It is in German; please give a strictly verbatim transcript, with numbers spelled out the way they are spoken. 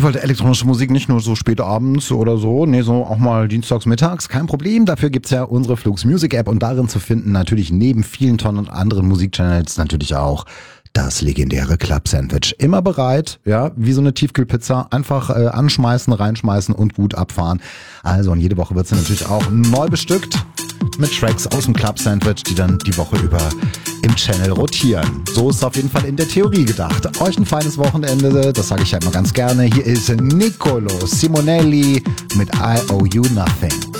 Ihr wollt elektronische Musik nicht nur so spät abends oder so, nee, so auch mal dienstags mittags, kein Problem. Dafür gibt's ja unsere Flux Music App und darin zu finden natürlich neben vielen Tonnen anderen Musikchannels natürlich auch das legendäre Club Sandwich. Immer bereit, ja, wie so eine Tiefkühlpizza. Einfach äh, anschmeißen, reinschmeißen und gut abfahren. Also und jede Woche wird sie natürlich auch neu bestückt mit Tracks aus dem Club Sandwich, die dann die Woche über im Channel rotieren. So ist es auf jeden Fall in der Theorie gedacht. Euch ein feines Wochenende, das sage ich ja immer ganz gerne. Hier ist Nicolo Simonelli mit I Owe You Nothing.